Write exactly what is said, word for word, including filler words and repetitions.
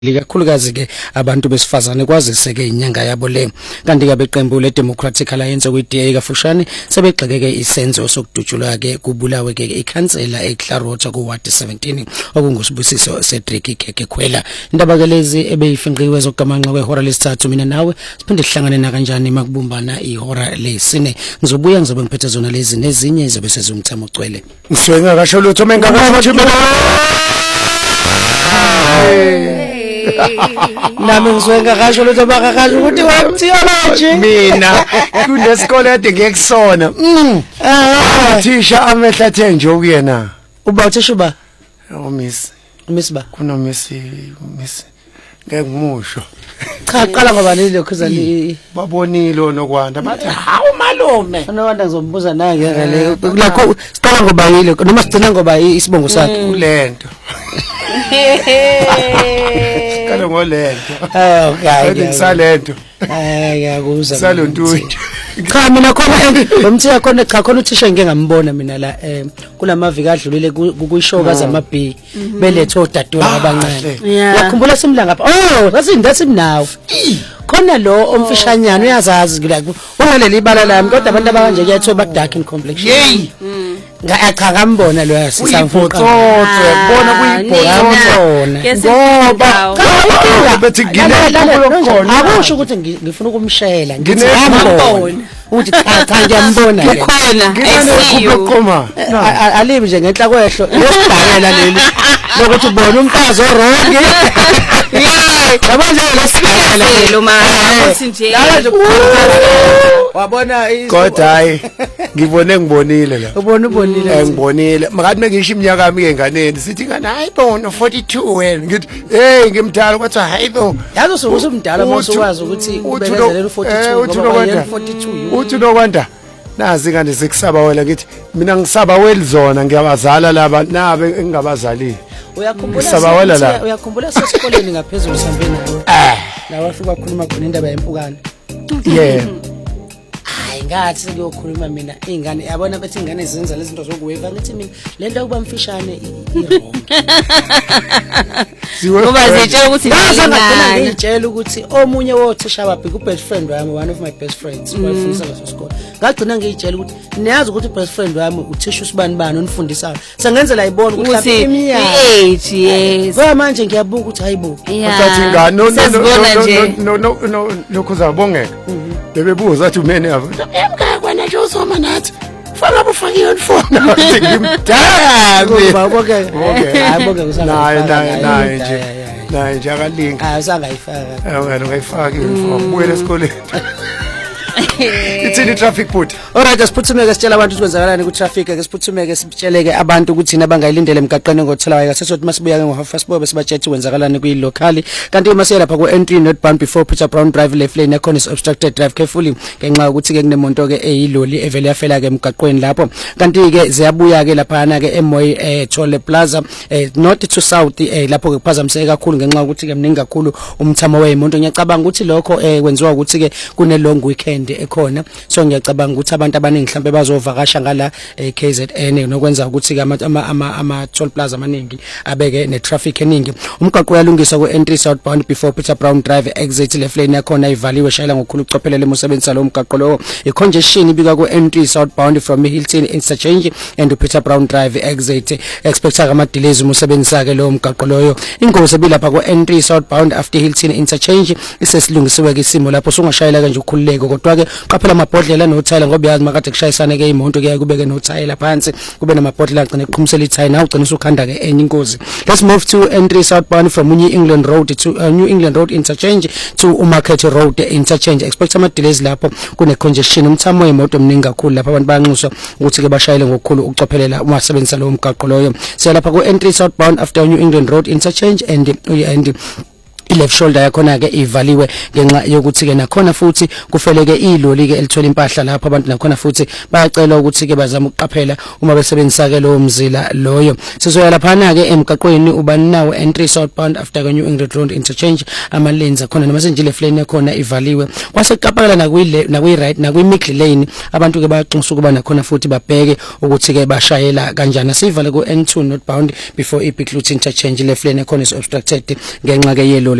Likakhulukazi ke abantu besifazane kwazise ke inyanga yabo le kanti ke beqembu le Democratic Alliance kwi D A kafushane sebegxeke ke isenzo sokudutshulwa ke kubulawe ke ikhansela eClarota ku Ward seventeen okungusibusiso Cedric Kekekhwela indaba ke lezi ebeyifinqiwe zokugamanxa kwehora lesithathu mina nawe siphinde sihlangane na kanjani makubumbana ihora lesine ngizobuya ngizobe ngiphethe zona lezi nezinye izobe sezumthamo ugcwele ngiswenga kasho lutho mengakathi nami ngizwenga kasho lutho bakakasho ukuthi wamthiyology mina kunesikole ade ngiyekusona ah thisha amehla athe nje ukuyena uba uthisha uba oh miss miss ba kuno miss miss ngeke ngimusho cha qala ngoba lelo khuzani babonile nokwanda bathi hawu malume nokwanda ngizombuza naye ngeke lakho siqala ngoba yile noma sigcina ngoba isibongo sakhe kulento Kalo ngolento. Oh, okay. Ngisalento. Eh, yakuzwa. Salontuthi. Cha mina khona bemthiya khona cha khona uthisha ngeke ngambona mina la eh kulamaviki adlulile kuyishoka zama B belethe odadewabo abancane. Yakhumbula simla ngapha. Oh, sasinda simnawo. Khona lo omfishanyana uyazazi la ungaleli ibala lami kodwa abantu abanje kuyathiwa ba dark in complexion. Hey. Cha ngambona lo yasisamfuqa yakubona kuyibhola ngoba bethi ngilela khona akusho ukuthi ngifuna ukumshela ngithi ngambona uthi cha cha ngiyambona khona ngiyaqoma alibi nje ngenhla kwehlo lesibhakela leli lokuthi ubona umfazi orongi yabo nje lesibhakela lo mama uthi nje wabona kodwa hayi ngibone ngibonile la ubona ubonile ngibonile makathi mengisho iminyaka yami enganeni sithi ngani hayi bona forty-two wena ngithi hey ngimdala kwathi hayi bo yazo sokusumdala mase ukwazi ukuthi ubekezelela u-forty-two ngoba yena forty-two uthi nokwanda nazi kanti sekusaba wena ngithi mina ngisaba welizona ngiyabazala laba nabe engingabazali uyakhumbula uyakhumbula sesikoleni ngaphezulu sambe nawe eh la wafika ukukhuluma khona indaba yempukane yeah ngathi sekuyokhuluma mina ingane yabona bethi ingane zenza lezi zinto zokuweva ngithi mina lento yokuba mfishane irongo ngoba zitshela ukuthi ngiyangena ngitshela ukuthi omunye wothisha wabhika ubest friend wami one of my best friends wayefundisa ngaso sikole ngagcina ngiyitshela ukuthi niyazi ukuthi ubest friend wami uthisha usibani bani onifundisayo sengenzela ayibona ukuthi lapha iminyaka age yes ngoba manje ngiyabuka ukuthi hayibo uthathi ngani no no no no lokho zabongeka bebebuza athi umene yavo emkakwana nje usoma nathi fana bufakiwe ifona ngimdala ngoba bonke hayi bonke kusanga naye naye naye nje naye nje akalinga ah usangayifaka wena ungayifaki ifona ubuyele esikoleni Ithini traffic put. Alright asiphuthume sitshela abantu ukuthi kwenzakalani ku traffic ke siphuthume sibitsheleke abantu ukuthi nina bangayilindele emgaqweni ngothelawayo kasesothi masibuya ke ngo half past four bese batshethe kwenzakalani kuyi locally kanti uma siya lapha ku entry northbound before Peter Brown Drive left lane ekhona is obstructed drive carefully ngenxa ukuthi ke kunemonto ke eyiloli evele yafela ke emgaqweni lapho kanti ke ziyabuya ke lapha na ke emoy eh Chole Plaza eh north to south eh lapho ke kuphazamiseke kakhulu ngenxa ukuthi ke mningi kakhulu umthamo weyimonto ngiyacabanga ukuthi lokho eh kwenziwa ukuthi ke kune long weekend ekhona so ngiyacabanga ukuthi abantu abaningi mhlambe bazovakasha ngala K Z N nokwenza ukuthi ke ama ama ama toll plaza amaningi abeke ne traffic eningi umgaqo uyalungiswa ku entry southbound before Peter Brown Drive exit left lane yakhona ivaliwe shayela ngokukhulu ucophelele umsebenzisa lo mgaqo lo i congestion ibika ku entry southbound from Hilton interchange and Peter Brown Drive exit expecta ama delays umsebenzisa ke lo mgaqo loyo ingozi ebilapha ku entry southbound after Hilton interchange isesilungisiwe ke isimo lapho sungashayela kanje ukhululeko kodwa ke qaphela amabhodlela nothayela ngoba yazi makade kushayisana ke imonto kuya kubeke nothayela phansi kube namabhodlela agcine eqhumisela ithayela nawe ugcina usukhanda ke enye ingozi. Let's move to entry southbound from New England Road to uh, New England Road interchange to Market Road interchange expect ama delays lapho kune congestion umthamo wemoto omningi kakhulu lapha abantu bayanxuswa ukuthi ke bashayele ngokukhulu ucophelela uma sebenzisa lo mgaqo loyo siya lapha ku entry southbound after New England Road interchange and and i-left shoulder yakhona ke ivaliwe ngenxa yokuthi ke nakhona futhi kufeleke iloli ke elithwele impahla lapha abantu nakhona futhi bayacela ukuthi ke bazama ukuqaphela uma besebenzisa ke lo mzila loyo. Sizoya lapha ke emgaqweni ubaninawo entry southbound after ke New England Road interchange ama lanes akhona noma senje le lane yakhona ivaliwe kwaseqaphela na kwi na kwi right na kwi middle lane abantu ke bayaqinisa ukuba nakhona futhi babheke ukuthi ke bashayela kanjani. Sivale ku N two northbound before i Big Lute interchange le lane yakhona is obstructed ngenxa ke yeloli